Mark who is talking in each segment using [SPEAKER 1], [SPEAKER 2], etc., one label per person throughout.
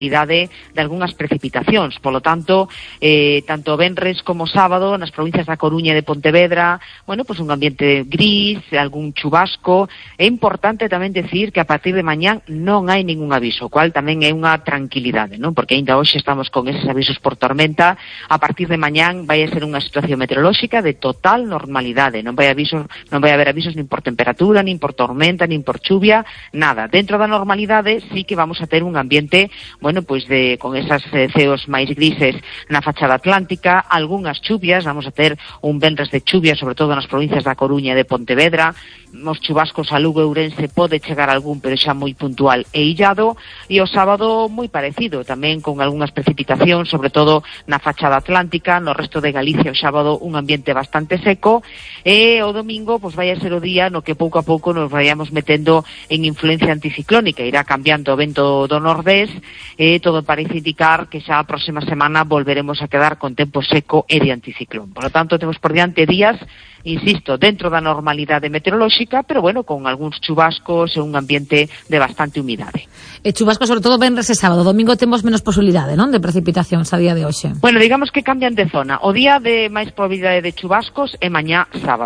[SPEAKER 1] de algunhas precipitacións. Polo tanto, tanto venres como sábado nas provincias da Coruña e de Pontevedra, bueno, pues un ambiente gris, algún chubasco. É importante tamén decir que a partir de mañán non hai ningún aviso, o cual tamén é unha tranquilidade, non? Porque aínda hoxe estamos con eses avisos por tormenta. A partir de mañán vai a ser unha situación meteorolóxica de total normalidade, non vai haber avisos nin por temperatura, nin por tormenta, nin por chuvia, nada. Dentro da normalidade sí que vamos a ter un ambiente, bueno, pois con esas ceos máis grises na fachada atlántica, algunhas chuvias, vamos a ter un venres de chuvia, sobre todo nas provincias da Coruña e de Pontevedra. Os chubascos a Lugo e Ourense pode chegar algún, pero xa moi puntual e illado, e o sábado moi parecido, tamén con algunhas precipitacións, sobre todo na fachada atlántica. No resto de Galicia o sábado un ambiente bastante seco, e o domingo pois vai a ser o día no que pouco a pouco nos vayamos metendo en influencia anticiclónica, irá cambiando o vento do nordés, e todo parece indicar que xa a próxima semana volveremos a quedar con tempo seco e de anticiclón. Por lo tanto, temos por diante días, insisto, dentro da normalidade meteorolóxica, pero bueno, con algúns chubascos e un ambiente de bastante humidade.
[SPEAKER 2] E chubascos sobre todo venres e sábado. Domingo temos menos posibilidade, non, de precipitacións a día de hoxe.
[SPEAKER 1] Bueno, digamos que cambian de zona. O día de máis probabilidade de chubascos é mañá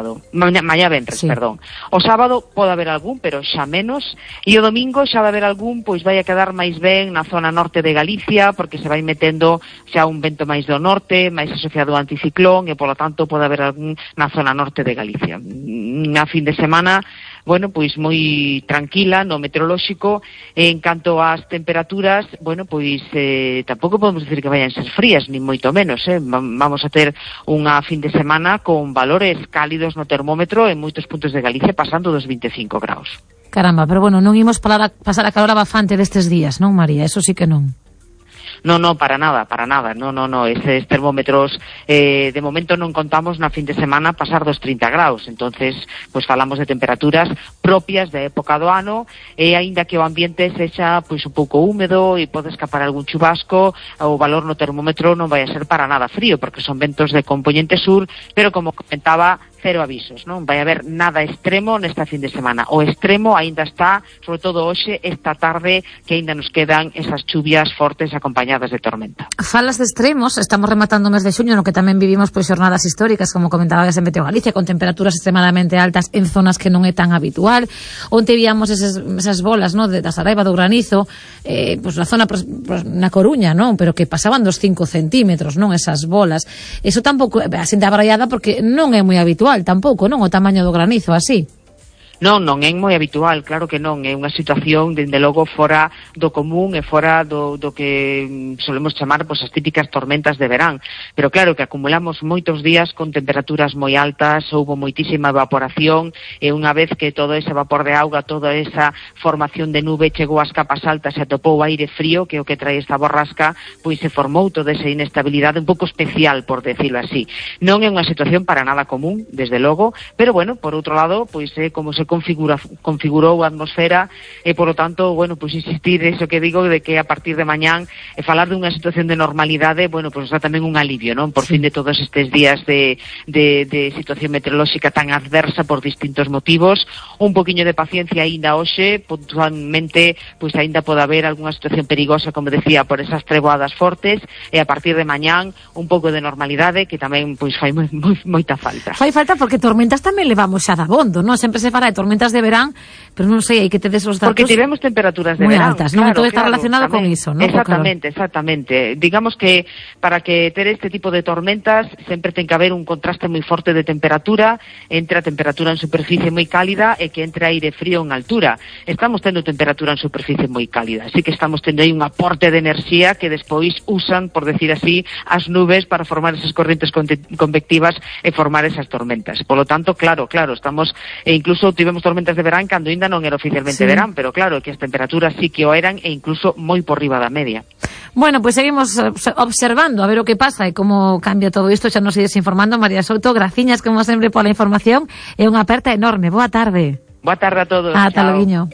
[SPEAKER 1] venres, sí. Perdón. O sábado pode haber algún, pero xa menos, e o domingo xa vai haber algún, pois vai a quedar máis ben na zona norte de Galicia, porque se vai metendo xa un vento máis do norte, máis asociado ao anticiclón, e polo tanto pode haber algún na zona norte de Galicia. Na fin de semana, bueno, pois moi tranquila no meteorolóxico. En canto ás temperaturas, bueno, pois tampouco podemos decir que vayan ser frías, nin moito menos, vamos a ter unha fin de semana con valores cálidos no termómetro en moitos puntos de Galicia, pasando dos 25 graus.
[SPEAKER 2] Caramba, pero bueno, non imos pasar a calor abafante destes días, non, María? Eso sí que non.
[SPEAKER 1] No, para nada, no, eses termómetros de momento non contamos na fin de semana pasar dos 30 graus, entonces pois falamos de temperaturas propias da época do ano, e aínda que o ambiente sexa pois un pouco húmedo e pode escapar algún chubasco, o valor no termómetro non vai a ser para nada frío, porque son ventos de compoñente sur, pero como comentaba, cero avisos, non vai haber nada extremo nesta fin de semana. O extremo aínda está, sobre todo hoxe, esta tarde, que aínda nos quedan esas chuvias fortes acompañadas de tormenta.
[SPEAKER 2] Falas de extremos, estamos rematando o mes de xuño, no que tamén vivimos pois xornadas históricas, como comentaba en Meteo Galicia, con temperaturas extremadamente altas en zonas que non é tan habitual. Onte víamos esas bolas, non, da Saraiva, do granizo, pois na zona, pois, na Coruña, non, pero que pasaban dos 5 centímetros, non, esas bolas. Eso tampouco, así de abraiada, porque non é moi habitual tampouco, non, o tamaño do granizo así.
[SPEAKER 1] Non é moi habitual, claro que non, é unha situación, dende logo, fora do común e fora do que solemos chamar pois as típicas tormentas de verán, pero claro que acumulamos moitos días con temperaturas moi altas, houbo moitísima evaporación, e unha vez que todo ese vapor de auga, toda esa formación de nube chegou ás capas altas e atopou aire frío, que é o que trae esta borrasca, pois se formou toda esa inestabilidade un pouco especial, por decirlo así. Non é unha situación para nada común, desde logo, pero bueno, por outro lado, pois é como se configurou a atmosfera, e polo tanto, bueno, pois insistir eso que digo, de que a partir de mañán falar dunha situación de normalidade, bueno, pois está tamén un alivio, non? Por fin de todos estes días de situación meteorolóxica tan adversa por distintos motivos, un poquinho de paciencia aínda hoxe, puntualmente, pois aínda pode haber algunha situación perigosa, como decía, por esas treboadas fortes, e a partir de mañán un pouco de normalidade, que tamén pois fai moita falta.
[SPEAKER 2] Fai falta porque tormentas tamén levamos xa dabondo, non? Sempre se fala de tormentas de verán, pero non sei, hai que tedes os datos.
[SPEAKER 1] Porque tivemos temperaturas de
[SPEAKER 2] moi
[SPEAKER 1] verán
[SPEAKER 2] altas, non? Todo está relacionado
[SPEAKER 1] tamén,
[SPEAKER 2] con iso, non?
[SPEAKER 1] Exactamente. Digamos que para que ter este tipo de tormentas sempre ten que haber un contraste moi forte de temperatura entre a temperatura en superficie moi cálida e que entre aire frío en altura. Estamos tendo temperatura en superficie moi cálida, así que estamos tendo aí un aporte de enerxía que despois usan, por decir así, as nubes para formar esas corrientes convectivas e formar esas tormentas. Por lo tanto, claro, estamos, e incluso tivemos tormentas de verán cando ainda non era oficialmente verán, pero claro, que as temperaturas sí que o eran, e incluso moi por riba da media.
[SPEAKER 2] Bueno, pues seguimos observando a ver o que pasa e como cambia todo isto, xa nos ides informando. María Souto, graciñas como sempre pola información, e unha aperta enorme. Boa tarde.
[SPEAKER 1] Boa tarde a todos.
[SPEAKER 2] Ata loguiño.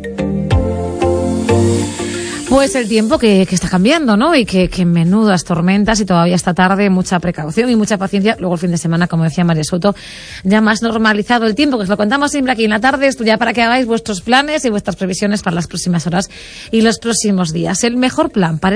[SPEAKER 2] Pues el tiempo que está cambiando, ¿no? Y que menudas tormentas, y todavía esta tarde mucha precaución y mucha paciencia. Luego el fin de semana, como decía María Souto, ya más normalizado el tiempo, que os lo contamos siempre aquí en la tarde, esto ya para que hagáis vuestros planes y vuestras previsiones para las próximas horas y los próximos días. El mejor plan para